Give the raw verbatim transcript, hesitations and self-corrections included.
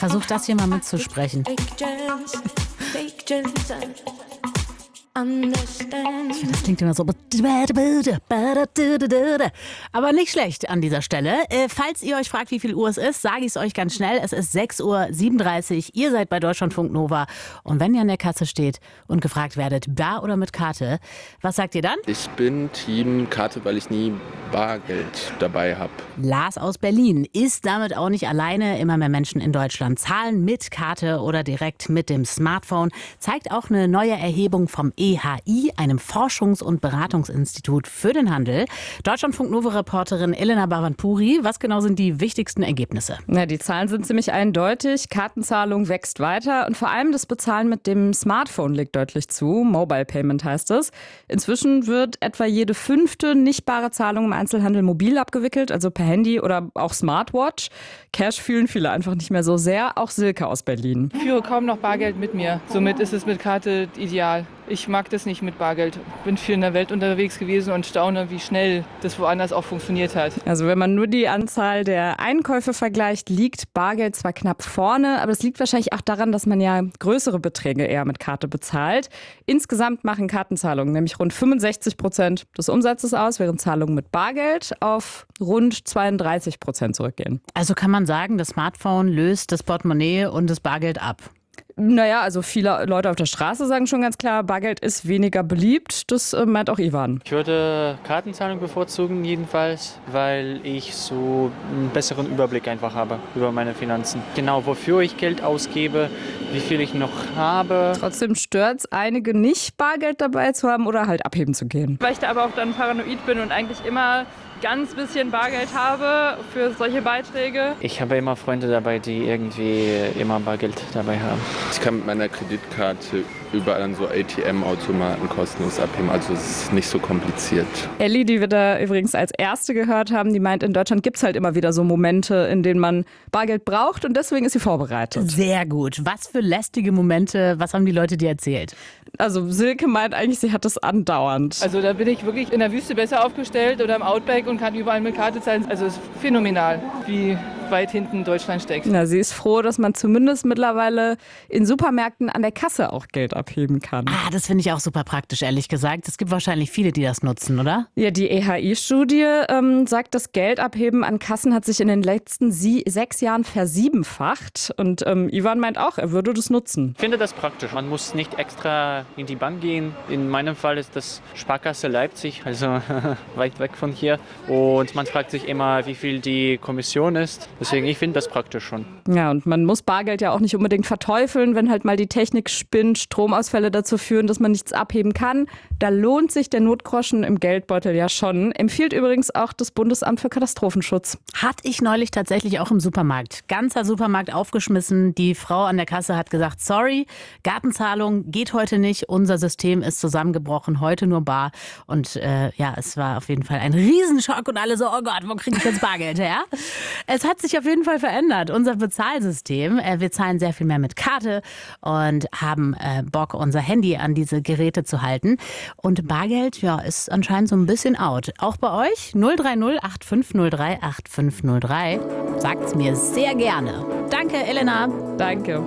Versuch das hier mal mitzusprechen. Ich finde, das klingt immer so. Aber nicht schlecht an dieser Stelle. Äh, falls ihr euch fragt, wie viel Uhr es ist, sage ich es euch ganz schnell. Es ist sechs Uhr siebenunddreißig. Ihr seid bei Deutschlandfunk Nova. Und wenn ihr an der Kasse steht und gefragt werdet, bar oder mit Karte, was sagt ihr dann? Ich bin Team Karte, weil ich nie Bargeld dabei habe. Lars aus Berlin ist damit auch nicht alleine. Immer mehr Menschen in Deutschland zahlen mit Karte oder direkt mit dem Smartphone. Zeigt auch eine neue Erhebung vom E H I, einem Forschungs- und Beratungsinstitut für den Handel. Deutschlandfunk-Nova-Reporterin Elena Bhavanpuri, was genau sind die wichtigsten Ergebnisse? Na, die Zahlen sind ziemlich eindeutig. Kartenzahlung wächst weiter und vor allem das Bezahlen mit dem Smartphone legt deutlich zu. Mobile Payment heißt es. Inzwischen wird etwa jede fünfte nichtbare Zahlung im Einzelhandel mobil abgewickelt, also per Handy oder auch Smartwatch. Cash fühlen viele einfach nicht mehr so sehr. Auch Silke aus Berlin. Ich führe kaum noch Bargeld mit mir. Somit ist es mit Karte ideal. Ich mag das nicht mit Bargeld. Bin viel in der Welt unterwegs gewesen und staune, wie schnell das woanders auch funktioniert hat. Also wenn man nur die Anzahl der Einkäufe vergleicht, liegt Bargeld zwar knapp vorne, aber es liegt wahrscheinlich auch daran, dass man ja größere Beträge eher mit Karte bezahlt. Insgesamt machen Kartenzahlungen nämlich rund fünfundsechzig Prozent des Umsatzes aus, während Zahlungen mit Bargeld auf rund zweiunddreißig Prozent zurückgehen. Also kann man sagen, das Smartphone löst das Portemonnaie und das Bargeld ab. Naja, also viele Leute auf der Straße sagen schon ganz klar, Bargeld ist weniger beliebt. Das äh, meint auch Ivan. Ich würde Kartenzahlung bevorzugen jedenfalls, weil ich so einen besseren Überblick einfach habe über meine Finanzen. Genau, wofür ich Geld ausgebe, wie viel ich noch habe. Trotzdem stört es einige nicht, Bargeld dabei zu haben oder halt abheben zu gehen. Weil ich da aber auch dann paranoid bin und eigentlich immer ganz bisschen Bargeld habe für solche Beiträge. Ich habe immer Freunde dabei, die irgendwie immer Bargeld dabei haben. Ich kann mit meiner Kreditkarte überall an so A T M-Automaten kostenlos abheben, also es ist nicht so kompliziert. Ellie, die wir da übrigens als erste gehört haben, die meint, in Deutschland gibt es halt immer wieder so Momente, in denen man Bargeld braucht und deswegen ist sie vorbereitet. Sehr gut. Was für lästige Momente, was haben die Leute dir erzählt? Also Silke meint eigentlich, sie hat das andauernd. Also da bin ich wirklich in der Wüste besser aufgestellt oder im Outback und kann überall mit Karte zahlen. Also es ist phänomenal, wie weit hinten Deutschland steckt. Na, sie ist froh, dass man zumindest mittlerweile in Supermärkten an der Kasse auch Geld abheben kann. Ah, das finde ich auch super praktisch, ehrlich gesagt. Es gibt wahrscheinlich viele, die das nutzen, oder? Ja, die E H I-Studie ähm, sagt, das Geldabheben an Kassen hat sich in den letzten sie- sechs Jahren versiebenfacht. Und ähm, Ivan meint auch, er würde das nutzen. Ich finde das praktisch. Man muss nicht extra in die Bank gehen. In meinem Fall ist das Sparkasse Leipzig, also weit weg von hier. Und man fragt sich immer, wie viel die Kommission ist. Deswegen, ich finde das praktisch schon. Ja, und man muss Bargeld ja auch nicht unbedingt verteufeln, wenn halt mal die Technik spinnt, Stromausfälle dazu führen, dass man nichts abheben kann. Da lohnt sich der Notgroschen im Geldbeutel ja schon. Empfiehlt übrigens auch das Bundesamt für Katastrophenschutz. Hatte ich neulich tatsächlich auch im Supermarkt. Ganzer Supermarkt aufgeschmissen. Die Frau an der Kasse hat gesagt, sorry, Gartenzahlung geht heute nicht. Unser System ist zusammengebrochen, heute nur bar. Und äh, ja, es war auf jeden Fall ein Riesenschock und alle so, oh Gott, wo kriege ich jetzt Bargeld her? Es hat sich auf jeden Fall verändert, unser Bezahlsystem. Äh, wir zahlen sehr viel mehr mit Karte und haben äh, Bock, unser Handy an diese Geräte zu halten. Und Bargeld, ja, ist anscheinend so ein bisschen out. Auch bei euch? null drei null acht fünf null drei acht fünf null drei. Sagt's mir sehr gerne. Danke, Elena. Danke.